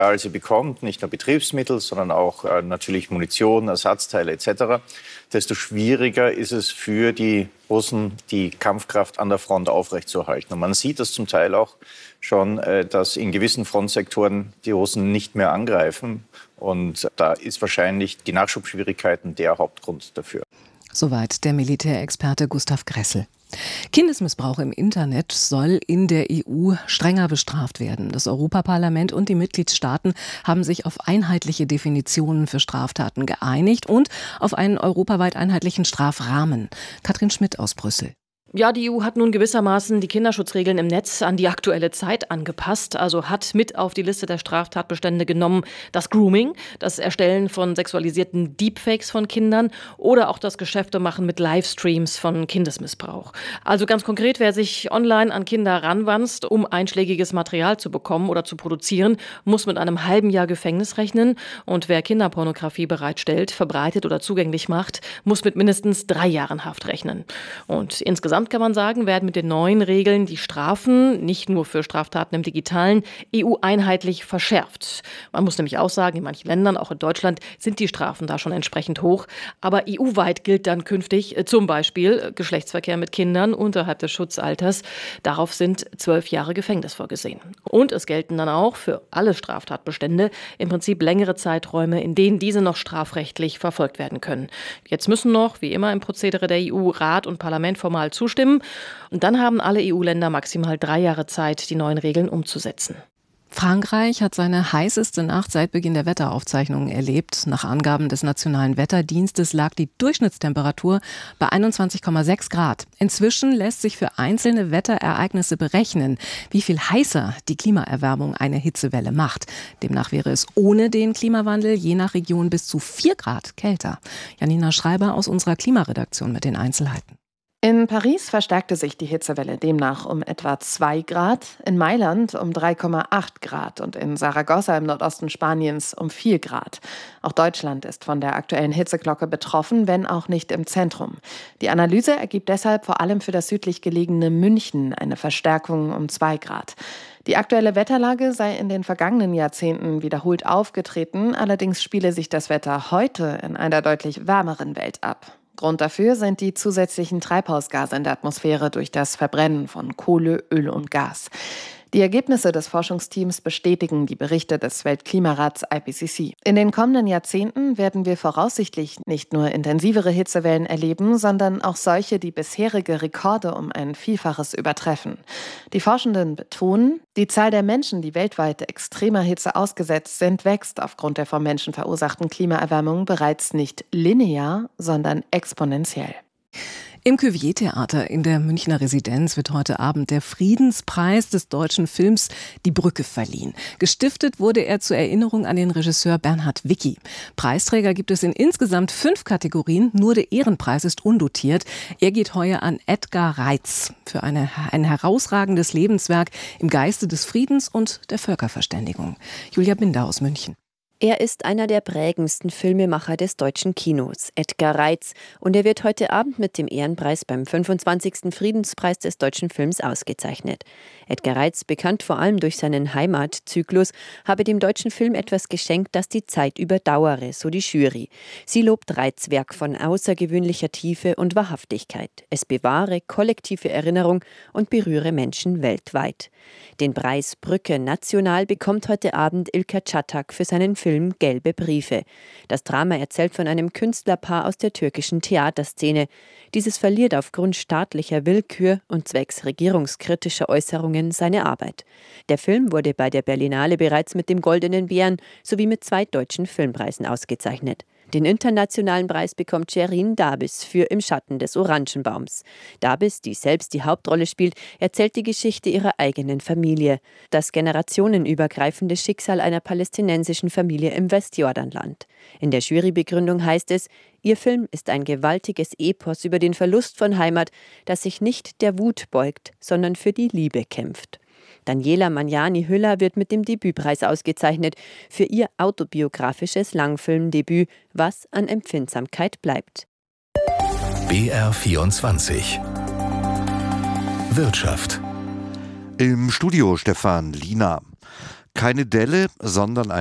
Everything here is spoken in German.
sie bekommt, nicht nur Betriebsmittel, sondern auch natürlich Munition, Ersatzteile etc., desto schwieriger ist es für die Russen, die Kampfkraft an der Front aufrechtzuerhalten. Und man sieht das zum Teil auch schon, dass in gewissen Frontsektoren die Russen nicht mehr angreifen. Und da ist wahrscheinlich die Nachschubschwierigkeiten der Hauptgrund dafür. Soweit der Militärexperte Gustav Gressel. Kindesmissbrauch im Internet soll in der EU strenger bestraft werden. Das Europaparlament und die Mitgliedstaaten haben sich auf einheitliche Definitionen für Straftaten geeinigt und auf einen europaweit einheitlichen Strafrahmen. Katrin Schmidt aus Brüssel. Ja, die EU hat nun gewissermaßen die Kinderschutzregeln im Netz an die aktuelle Zeit angepasst, also hat mit auf die Liste der Straftatbestände genommen das Grooming, das Erstellen von sexualisierten Deepfakes von Kindern oder auch das Geschäftemachen mit Livestreams von Kindesmissbrauch. Also ganz konkret, wer sich online an Kinder ranwanzt, um einschlägiges Material zu bekommen oder zu produzieren, muss mit einem halben Jahr Gefängnis rechnen und wer Kinderpornografie bereitstellt, verbreitet oder zugänglich macht, muss mit mindestens 3 Jahren Haft rechnen. Und insgesamt kann man sagen, werden mit den neuen Regeln die Strafen, nicht nur für Straftaten im Digitalen, EU-einheitlich verschärft. Man muss nämlich auch sagen, in manchen Ländern, auch in Deutschland, sind die Strafen da schon entsprechend hoch. Aber EU-weit gilt dann künftig zum Beispiel Geschlechtsverkehr mit Kindern unterhalb des Schutzalters. Darauf sind 12 Jahre Gefängnis vorgesehen. Und es gelten dann auch für alle Straftatbestände im Prinzip längere Zeiträume, in denen diese noch strafrechtlich verfolgt werden können. Jetzt müssen noch, wie immer im Prozedere der EU, Rat und Parlament formal zustimmen. Und dann haben alle EU-Länder maximal 3 Jahre Zeit, die neuen Regeln umzusetzen. Frankreich hat seine heißeste Nacht seit Beginn der Wetteraufzeichnungen erlebt. Nach Angaben des Nationalen Wetterdienstes lag die Durchschnittstemperatur bei 21,6 Grad. Inzwischen lässt sich für einzelne Wetterereignisse berechnen, wie viel heißer die Klimaerwärmung eine Hitzewelle macht. Demnach wäre es ohne den Klimawandel je nach Region bis zu 4 Grad kälter. Janina Schreiber aus unserer Klimaredaktion mit den Einzelheiten. In Paris verstärkte sich die Hitzewelle demnach um etwa 2 Grad, in Mailand um 3,8 Grad und in Saragossa im Nordosten Spaniens um 4 Grad. Auch Deutschland ist von der aktuellen Hitzeglocke betroffen, wenn auch nicht im Zentrum. Die Analyse ergibt deshalb vor allem für das südlich gelegene München eine Verstärkung um 2 Grad. Die aktuelle Wetterlage sei in den vergangenen Jahrzehnten wiederholt aufgetreten, allerdings spiele sich das Wetter heute in einer deutlich wärmeren Welt ab. Grund dafür sind die zusätzlichen Treibhausgase in der Atmosphäre durch das Verbrennen von Kohle, Öl und Gas. Die Ergebnisse des Forschungsteams bestätigen die Berichte des Weltklimarats IPCC. In den kommenden Jahrzehnten werden wir voraussichtlich nicht nur intensivere Hitzewellen erleben, sondern auch solche, die bisherige Rekorde um ein Vielfaches übertreffen. Die Forschenden betonen, die Zahl der Menschen, die weltweit extremer Hitze ausgesetzt sind, wächst aufgrund der vom Menschen verursachten Klimaerwärmung bereits nicht linear, sondern exponentiell. Im Cuvier-Theater in der Münchner Residenz wird heute Abend der Friedenspreis des deutschen Films Die Brücke verliehen. Gestiftet wurde er zur Erinnerung an den Regisseur Bernhard Wicki. Preisträger gibt es in insgesamt 5 Kategorien, nur der Ehrenpreis ist undotiert. Er geht heuer an Edgar Reitz für ein herausragendes Lebenswerk im Geiste des Friedens und der Völkerverständigung. Julia Binder aus München. Er ist einer der prägendsten Filmemacher des deutschen Kinos, Edgar Reitz, und er wird heute Abend mit dem Ehrenpreis beim 25. Friedenspreis des deutschen Films ausgezeichnet. Edgar Reitz, bekannt vor allem durch seinen Heimatzyklus, habe dem deutschen Film etwas geschenkt, das die Zeit überdauere, so die Jury. Sie lobt Reitz' Werk von außergewöhnlicher Tiefe und Wahrhaftigkeit. Es bewahre kollektive Erinnerung und berühre Menschen weltweit. Den Preis Brücke National bekommt heute Abend Ilker Çatak für seinen Film Gelbe Briefe. Das Drama erzählt von einem Künstlerpaar aus der türkischen Theaterszene. Dieses verliert aufgrund staatlicher Willkür und zwecks regierungskritischer Äußerungen seine Arbeit. Der Film wurde bei der Berlinale bereits mit dem Goldenen Bären sowie mit 2 deutschen Filmpreisen ausgezeichnet. Den internationalen Preis bekommt Shirin Dabbis für Im Schatten des Orangenbaums. Dabbis, die selbst die Hauptrolle spielt, erzählt die Geschichte ihrer eigenen Familie. Das generationenübergreifende Schicksal einer palästinensischen Familie im Westjordanland. In der Jurybegründung heißt es, ihr Film ist ein gewaltiges Epos über den Verlust von Heimat, das sich nicht der Wut beugt, sondern für die Liebe kämpft. Daniela Magnani-Hüller wird mit dem Debütpreis ausgezeichnet für ihr autobiografisches Langfilmdebüt Was an Empfindsamkeit bleibt. BR24 Wirtschaft. Im Studio Stefan Liener. Keine Delle, sondern